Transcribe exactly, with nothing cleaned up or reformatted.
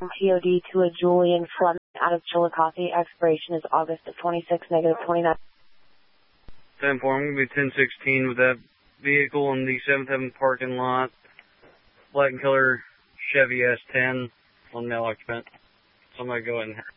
P O D to a Julian Fleming out of Chillicothe. Expiration is August of twenty-six, negative twenty-nine. ten four, I'm going to be ten sixteen with that vehicle in the seventh Heaven parking lot. Black and color Chevy S ten on mail occupant. So I'm going to go ahead and